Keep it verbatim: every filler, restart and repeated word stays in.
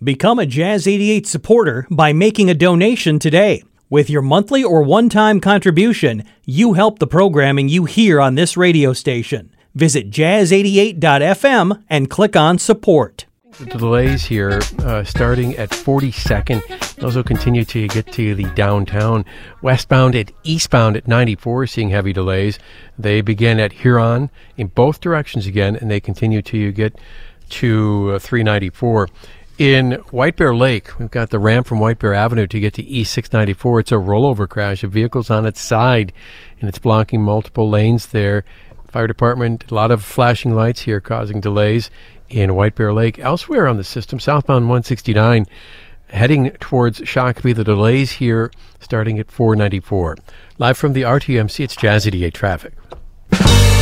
Become a Jazz eighty-eight supporter by making a donation today. With your monthly or one-time contribution, you help the programming you hear on this radio station. Visit jazz eighty-eight dot f m and click on support. The delays here uh, starting at forty-second. Those will continue till you get to the downtown. Westbound and eastbound at ninety-four, seeing heavy delays. They begin at Huron in both directions again, and they continue till you get to uh, three ninety-four. In White Bear Lake, we've got the ramp from White Bear Avenue to get to East six ninety-four. It's a rollover crash. A vehicle's on its side, and it's blocking multiple lanes there. Fire department, a lot of flashing lights here causing delays in White Bear Lake. Elsewhere on the system, southbound one sixty-nine, heading towards Shakopee, the delays here starting at four ninety-four. Live from the R T M C, it's Jazz eighty-eight Traffic.